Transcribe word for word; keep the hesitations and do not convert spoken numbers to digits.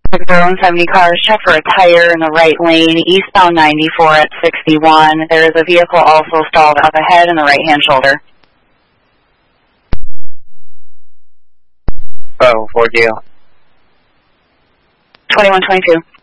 zero seventy cars, check for a tire in the right lane, eastbound ninety-four at sixty-one. There is a vehicle also stalled up ahead in the right-hand shoulder. Oh, for you. twenty-one twenty-two.